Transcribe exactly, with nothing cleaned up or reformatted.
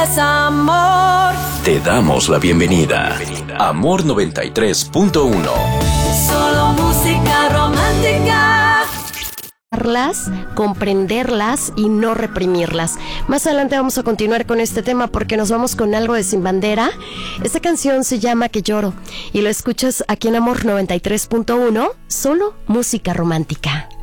Amor. Te damos la bienvenida. Amor noventa y tres punto uno. Solo música romántica. Comprenderlas y no reprimirlas. Más adelante vamos a continuar con este tema porque nos vamos con algo de Sin Bandera. Esta canción se llama Que Lloro y lo escuchas aquí en Amor noventa y tres punto uno, solo música romántica.